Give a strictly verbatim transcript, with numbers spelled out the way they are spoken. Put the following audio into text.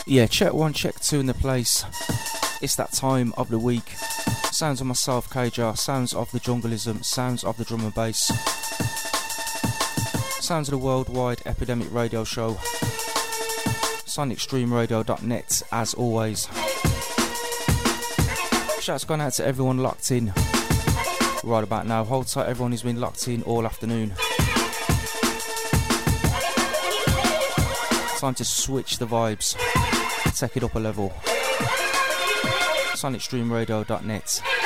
Yeah, check one, check two in the place. It's that time of the week. Sounds of myself, K J, sounds of the jungleism, sounds of the drum and bass, sounds of the worldwide epidemic radio show. sonic stream radio dot net as always. Shout's gone out to everyone locked in right about now. Hold tight, everyone who's been locked in all afternoon. Time to switch the vibes, take it up a level. sonic stream radio dot net.